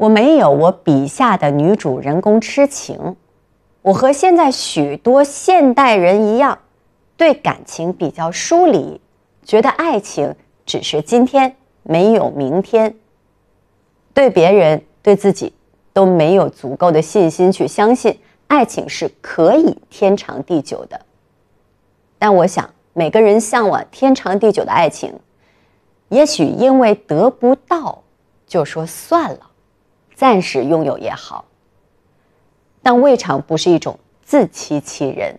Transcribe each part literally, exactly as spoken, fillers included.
我没有我笔下的女主人公痴情，我和现在许多现代人一样，对感情比较疏离，觉得爱情只是今天，没有明天。对别人对自己都没有足够的信心去相信爱情是可以天长地久的。但我想每个人向往天长地久的爱情，也许因为得不到就说算了，暂时拥有也好，但未尝不是一种自欺欺人。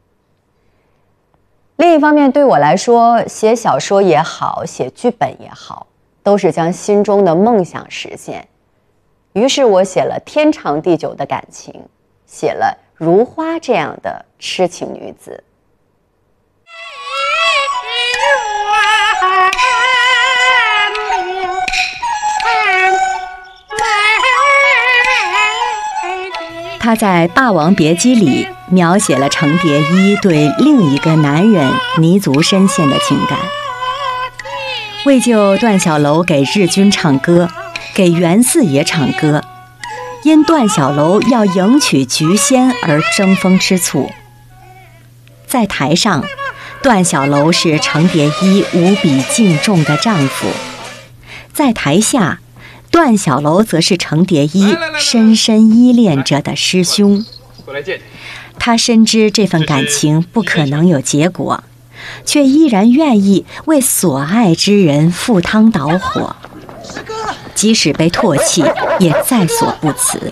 另一方面，对我来说，写小说也好，写剧本也好，都是将心中的梦想实现。于是我写了天长地久的感情，写了如花这样的痴情女子。 他在《霸王别姬》里描写了程蝶衣对另一个男人泥足深陷的情感。为救段小楼给日军唱歌，给袁四爷唱歌，因段小楼要迎娶菊仙而争风吃醋。在台上，段小楼是程蝶衣无比敬重的丈夫；在台下，段小楼则是程蝶衣深深依恋着的师兄。他深知这份感情不可能有结果，却依然愿意为所爱之人赴汤蹈火，即使被唾弃也在所不辞。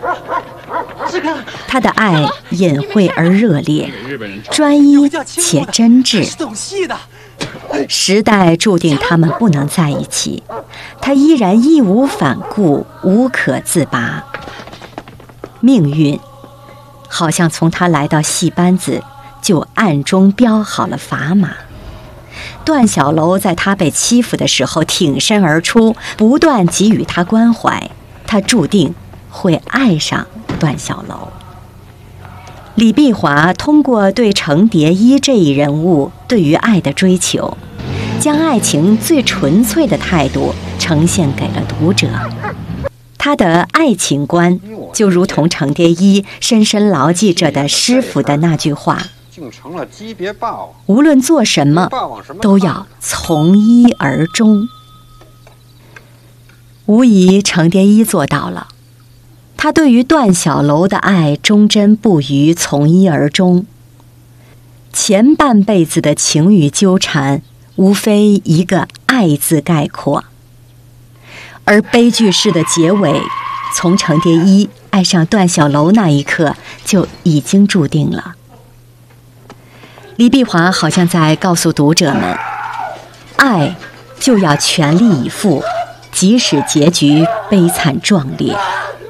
他的爱隐晦而热烈，专一且真挚。时代注定他们不能在一起，他依然义无反顾，无可自拔。命运好像从他来到戏班子就暗中标好了砝码。段小楼在他被欺负的时候挺身而出，不断给予他关怀，他注定会爱上段小楼。李碧华通过对程蝶衣这一人物对于爱的追求，将爱情最纯粹的态度呈现给了读者。他的爱情观就如同程蝶衣深深牢记着的师傅的那句话：无论做什么都要从一而终。无疑程蝶衣做到了，他对于段小楼的爱忠贞不渝，从一而终。前半辈子的情与纠缠，无非一个爱字概括，而悲剧式的结尾，从程蝶衣爱上段小楼那一刻就已经注定了。李碧华好像在告诉读者们，爱就要全力以赴，即使结局悲惨壮烈。